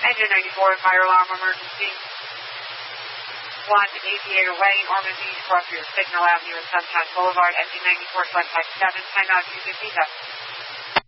Engine 94, fire alarm emergency. 1 Aviator Way, Ormond Beach, cross your Signal Avenue and Sunshine Boulevard, engine 94, select type 7, timeout, music, visa.